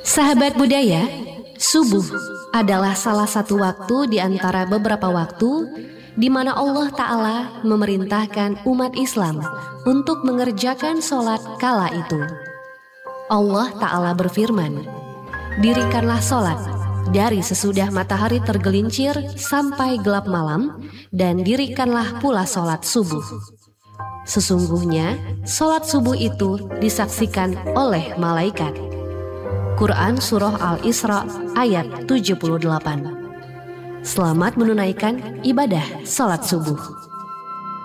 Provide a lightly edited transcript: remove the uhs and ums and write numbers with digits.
Sahabat budaya, subuh adalah salah satu waktu di antara beberapa waktu di mana Allah Ta'ala memerintahkan umat Islam untuk mengerjakan sholat kala itu. Allah Ta'ala berfirman, "Dirikanlah sholat dari sesudah matahari tergelincir sampai gelap malam, dan dirikanlah pula sholat subuh. Sesungguhnya, sholat subuh itu disaksikan oleh malaikat." Quran Surah Al-Isra ayat 78. Selamat menunaikan ibadah sholat subuh.